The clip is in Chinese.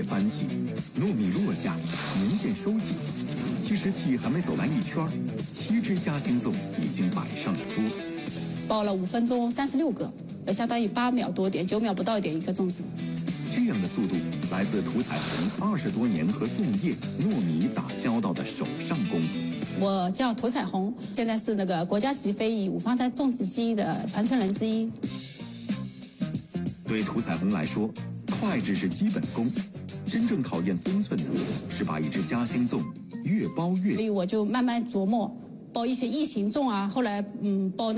翻起，糯米落下，明线收紧。计时器还没走完一圈，7只夹心粽已经摆上了桌。 包了5分钟36个，相当于8秒多点，9秒不到一点一个粽子。 这样的速度来自涂彩虹20多年和粽叶、糯米打交道的手上功夫。 我叫涂彩虹，现在是那个国家级非遗五芳斋粽子技艺的传承人之一。 对涂彩虹来说，快只是基本功，真正考验分寸的是把一只夹心粽越包越。 所以我就慢慢琢磨包一些异形粽啊，后来包